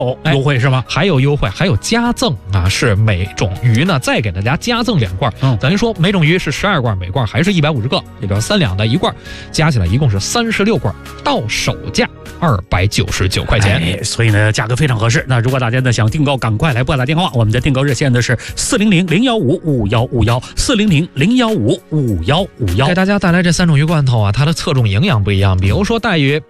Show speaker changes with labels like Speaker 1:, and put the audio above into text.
Speaker 1: 哦，优惠是吗？
Speaker 2: 还有优惠，还有加赠啊！是每种鱼呢再给大家加赠2罐，等于说每种鱼是12罐，每罐还是150个，也就是3两的1罐，加起来一共是36罐，到手价299块钱。
Speaker 1: 所以呢，价格非常合适。那如果大家呢想订购，赶快来拨打电话，我们的订购热线呢是400-015-5151，400-015-5151。
Speaker 2: 给大家带来这3种鱼罐头啊，它的侧重营养不一样。比如说带鱼，